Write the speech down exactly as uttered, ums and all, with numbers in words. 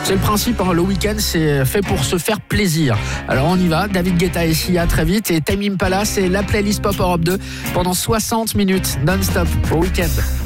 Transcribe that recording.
C'est le principe, hein, le week-end c'est fait pour se faire plaisir. Alors on y va, David Guetta et Sia très vite et Tame Impala, c'est la playlist Pop Europe deux pendant soixante minutes non-stop au week-end.